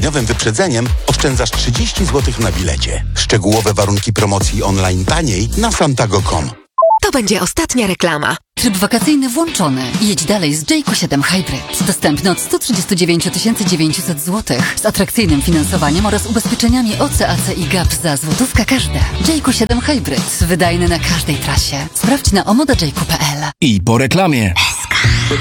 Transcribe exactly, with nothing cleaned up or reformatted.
dwudniem wyprzedzeniem oszczędzasz trzydzieści złotych na bilecie. Szczegółowe warunki promocji online taniej na santago kropka com. To będzie ostatnia reklama. Tryb wakacyjny włączony. Jedź dalej z Jayco siedem Hybrid. Dostępny od sto trzydzieści dziewięć tysięcy dziewięćset złotych. Z atrakcyjnym finansowaniem oraz ubezpieczeniami O C, A C i gap za złotówka każde. Jayco siedem Hybrid. Wydajny na każdej trasie. Sprawdź na omoda jayco kropka p l. I po reklamie.